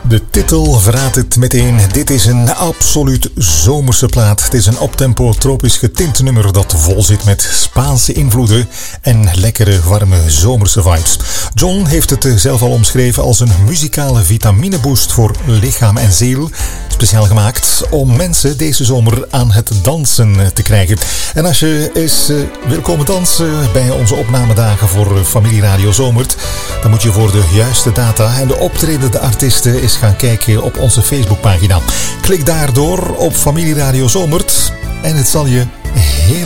De titel verraadt het meteen. Dit is een absoluut zomerse plaat. Het is een optempo tropisch getint nummer dat vol zit met Spaanse invloeden en lekkere warme zomerse vibes. John heeft het zelf al omschreven als een muzikale vitamineboost voor lichaam en ziel. Speciaal gemaakt om mensen deze zomer aan het dansen te krijgen. En als je eens wil komen dansen bij onze opnamedagen voor Familie Radio Zomert, dan moet je voor de juiste data en de optredende artiesten eens gaan kijken op onze Facebookpagina. Klik daardoor op Familie Radio Zomert en het zal je heel